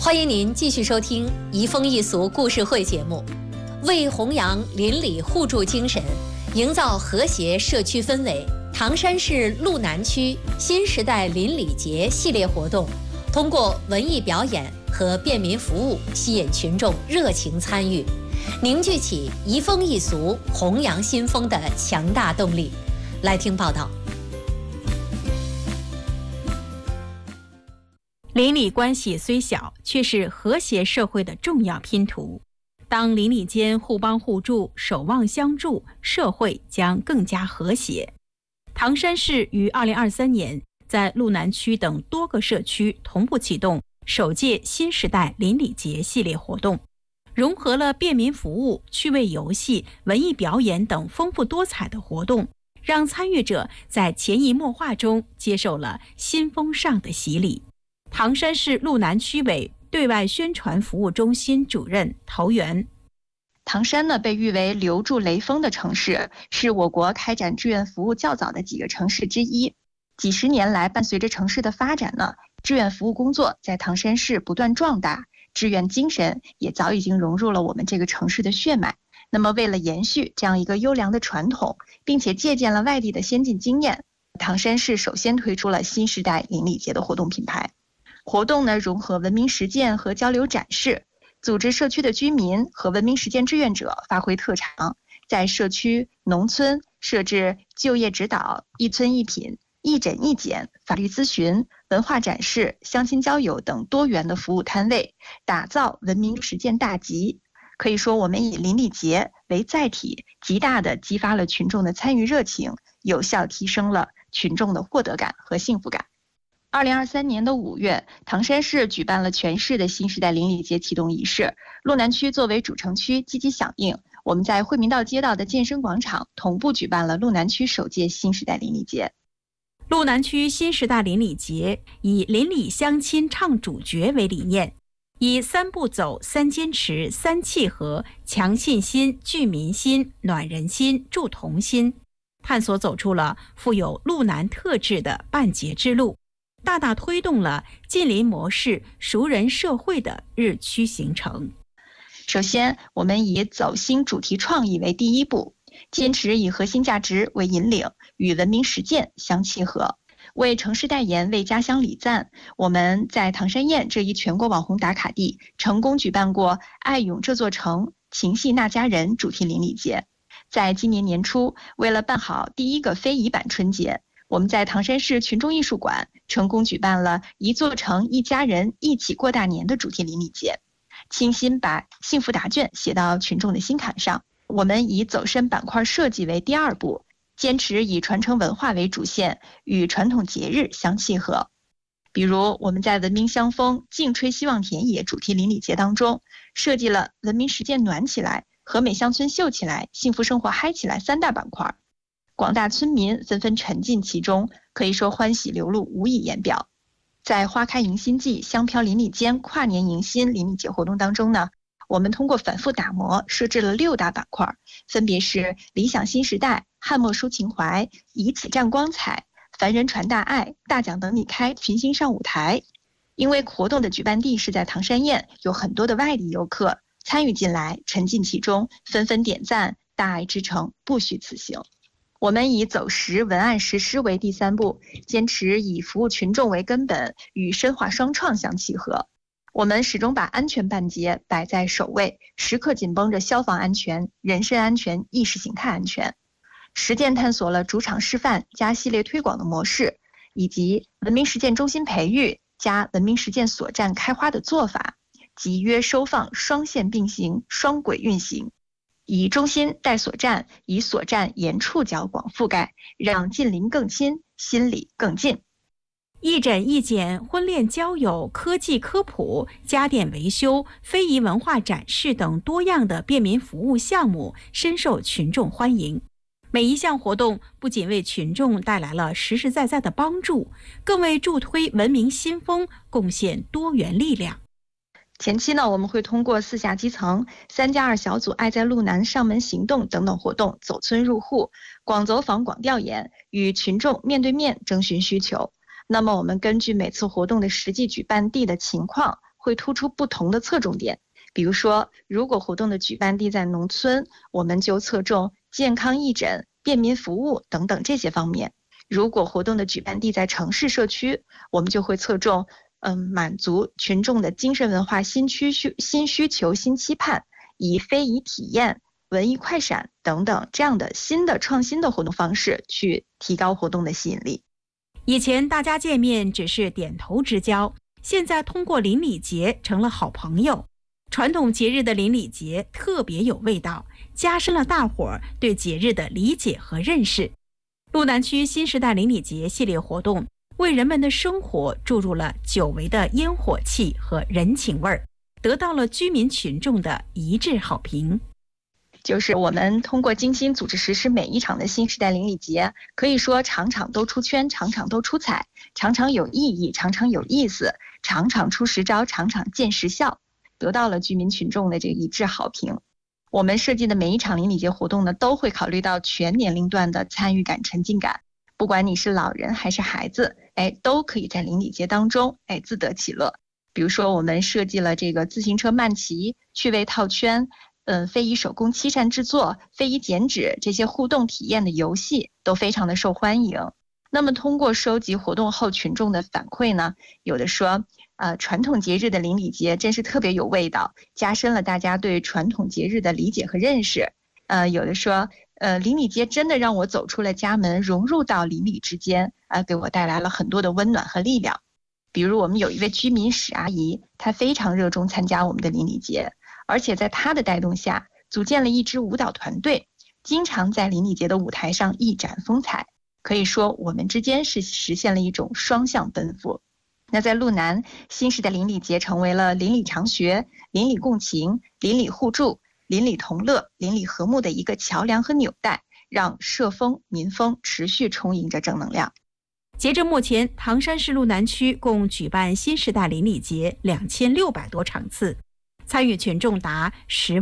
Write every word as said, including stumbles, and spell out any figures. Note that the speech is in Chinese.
欢迎您继续收听《移风易俗故事会》节目。为弘扬邻里互助精神，营造和谐社区氛围，唐山市路南区新时代邻里节系列活动，通过文艺表演和便民服务，吸引群众热情参与，凝聚起移风易俗、弘扬新风的强大动力。来听报道。 邻里关系虽小，却是和谐社会的重要拼图。当邻里间互帮互助、守望相助，社会将更加和谐。唐山市于二零二三年在路南区等多个社区同步启动首届新时代邻里节系列活动，融合了便民服务、趣味游戏、文艺表演等丰富多彩的活动，让参与者在潜移默化中接受了新风尚的洗礼。唐山市路南区委对外宣传服务中心主任陶元。 唐山呢被誉为留住雷锋的城市，是我国开展志愿服务较早的几个城市之一。几十年来，伴随着城市的发展呢，志愿服务工作在唐山市不断壮大，志愿精神也早已经融入了我们这个城市的血脉。那么为了延续这样一个优良的传统，并且借鉴了外地的先进经验，唐山市首先推出了新时代邻里节的活动品牌。活动呢融合文明实践和交流展示，组织社区的居民和文明实践志愿者发挥特长，在社区、农村设置就业指导、一村一品、一诊一检、法律咨询、文化展示、相亲交友等多元的服务摊位，打造文明实践大集。可以说，我们以邻里节为载体，极大地激发了群众的参与热情，有效提升了群众的获得感和幸福感。二零二三年的五月，唐山市举办了全市的新时代邻里节启动仪式。路南区作为主城区积极响应，我们在惠民道街道的健身广场同步举办了路南区首届新时代邻里节。 路南区新时代邻里节以邻里相亲唱主角为理念，以三步走、三坚持、三契合，强信心、聚民心、暖人心、助同心，探索走出了富有路南特质的办节之路，大大推动了近邻模式、熟人社会的日趋形成。 首先，我们以走心主题创意为第一步，坚持以核心价值为引领，与文明实践相契合。为城市代言、为家乡礼赞，我们在唐山堰这一全国网红打卡地，成功举办过“爱咏这座城，情系那家人”主题邻里节。在今年年初，为了办好第一个非遗版春节，我们在唐山市群众艺术馆成功举办了一座城一家人一起过大年的主题邻里节，倾心把幸福答卷写到群众的心坎上。我们以走深板块设计为第二步，坚持以传承文化为主线，与传统节日相契合。比如我们在文明相逢劲吹希望田野主题邻里节当中，设计了文明实践暖起来、和美乡村秀起来、幸福生活嗨起来三大板块，广大村民纷纷沉浸其中，可以说欢喜流露，无以言表。在花开迎新季、香飘邻里间跨年迎新邻里节活动当中呢，我们通过反复打磨，设置了六大板块，分别是理想新时代、汉墨抒情怀、以此战光彩、凡人传大爱、大奖等你开、群星上舞台。因为活动的举办地是在唐山堰，有很多的外地游客参与进来，沉浸其中，纷纷点赞，大爱之城不虚此行。我们以走实文案实施为第三步，坚持以服务群众为根本，与深化双创相契合。我们始终把安全办节摆在首位，时刻紧绷着消防安全、人身安全、意识形态安全。实践探索了主场示范加系列推广的模式，以及文明实践中心培育加文明实践所站开花的做法，集约收放双线并行、双轨运行。以中心带所站，以所站沿触角广覆盖，让近邻更亲，心理更近。 一诊一检、婚恋交友、科技科普、家电维修、非遗文化展示等多样的便民服务项目深受群众欢迎。每一项活动不仅为群众带来了实实在在的帮助，更为助推文明新风贡献多元力量。 前期呢，我们会通过四下基层、三加二小组、爱在路南上门行动等等活动，走村入户，广走访、广调研，与群众面对面征询需求。那么我们根据每次活动的实际举办地的情况， 会突出不同的侧重点。比如说，如果活动的举办地在农村，我们就侧重健康义诊、便民服务等等这些方面；如果活动的举办地在城市社区，我们就会侧重嗯满足群众的精神文化新需需新需求、新期盼，以非遗体验、文艺快闪等等这样的新的创新的活动方式去提高活动的吸引力。 以前大家见面只是点头之交，现在通过邻里节成了好朋友。传统节日的邻里节特别有味道，加深了大伙儿对节日的理解和认识。路南区新时代邻里节系列活动为人们的生活注入了久违的烟火气和人情味儿，得到了居民群众的一致好评。 就是我们通过精心组织实施每一场的新时代邻里节，可以说场场都出圈，场场都出彩，场场有意义，场场有意思，场场出实招，场场见实效，得到了居民群众的这个一致好评。我们设计的每一场邻里节活动呢，都会考虑到全年龄段的参与感、沉浸感，不管你是老人还是孩子，哎，都可以在邻里节当中哎自得其乐。比如说，我们设计了这个自行车慢骑、趣味套圈。嗯，非遗手工漆扇制作、非遗剪纸这些互动体验的游戏都非常的受欢迎。那么通过收集活动后群众的反馈呢，有的说，呃，传统节日的邻里节真是特别有味道，加深了大家对传统节日的理解和认识。呃，有的说，呃，邻里节真的让我走出了家门，融入到邻里之间，啊、呃，给我带来了很多的温暖和力量。比如我们有一位居民史阿姨，她非常热衷参加我们的邻里节。而且在他的带动下，组建了一支舞蹈团队，经常在邻里节的舞台上一展风采。可以说，我们之间是实现了一种双向奔赴。那在路南，新时代邻里节成为了邻里常学、邻里共情、邻里互助、邻里同乐、邻里和睦的一个桥梁和纽带，让社风、民风持续充盈着正能量。 截至目前，唐山市路南区共举办新时代邻里节两千六百多场次，参与群众达十